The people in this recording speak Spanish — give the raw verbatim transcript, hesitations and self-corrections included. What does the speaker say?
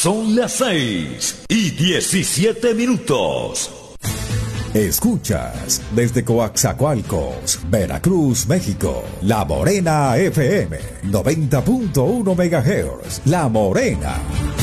Son las seis y diecisiete minutos. Escuchas desde Coaxacualcos, Veracruz, México, La Morena F M, noventa punto uno megahertz. La Morena.